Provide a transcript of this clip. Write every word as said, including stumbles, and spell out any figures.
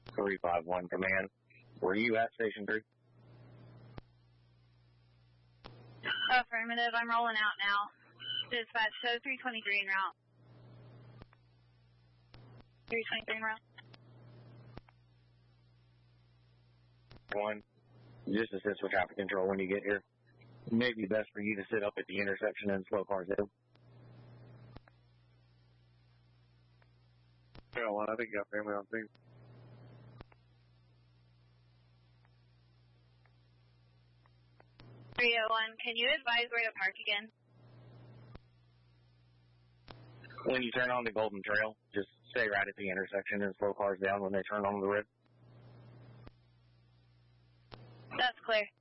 three five one command. Were you at Station three? Affirmative. I'm rolling out now. Dispatch, show three twenty-three en route. three twenty-three en route. One. Just assist with traffic control when you get here. It may be best for you to sit up at the intersection and slow cars in. Yeah, well, I think you got family on scene. three oh one, can you advise where to park again? When you turn on the Golden Trail, just stay right at the intersection and slow cars down when they turn on the road. That's clear.